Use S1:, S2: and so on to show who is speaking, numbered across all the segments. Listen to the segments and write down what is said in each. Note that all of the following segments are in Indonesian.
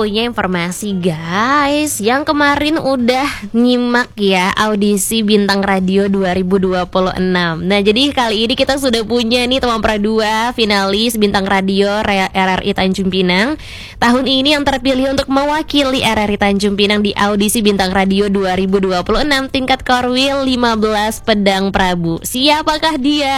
S1: punya informasi guys, yang kemarin udah nyimak ya audisi Bintang Radio 2026. Nah jadi kali ini kita sudah punya nih teman pradua finalis Bintang Radio RRI Tanjung Pinang tahun ini yang terpilih untuk mewakili RRI Tanjung Pinang di audisi Bintang Radio 2026 tingkat Korwil 15 Pedang Prabu. Siapakah dia?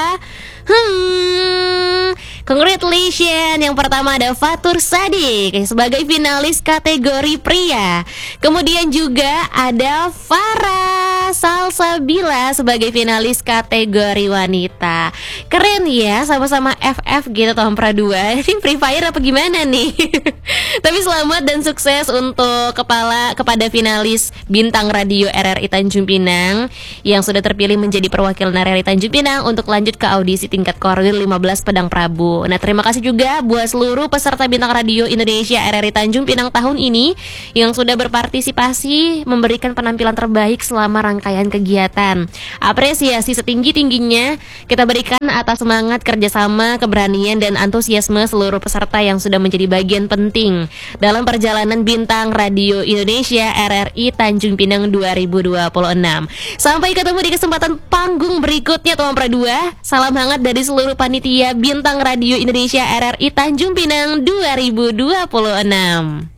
S1: Congratulations. Yang pertama ada Fatur Sadik sebagai finalis kategori pria. Kemudian juga ada Farah Salsabila sebagai finalis kategori wanita. Keren ya, sama-sama FF gitu tahun pradua. Ini Free Fire apa gimana nih? Tapi selamat dan sukses untuk kepada finalis Bintang Radio RRI Tanjung Pinang yang sudah terpilih menjadi perwakilan RRI Tanjung Pinang untuk lanjut ke audisi tingkat Korwil 15 Pedang Prabu. Nah terima kasih juga buat seluruh peserta Bintang Radio Indonesia RRI Tanjung Pinang tahun ini yang sudah berpartisipasi memberikan penampilan terbaik selama rangkaian kegiatan. Apresiasi setinggi-tingginya kita berikan atas semangat kerjasama, keberanian dan antusiasme seluruh peserta yang sudah menjadi bagian penting dalam perjalanan Bintang Radio Indonesia RRI Tanjung Pinang 2026. Sampai ketemu di kesempatan panggung berikutnya teman pradua. Salam hangat dari seluruh panitia Bintang Radio Indonesia RRI Tanjung Pinang 2026.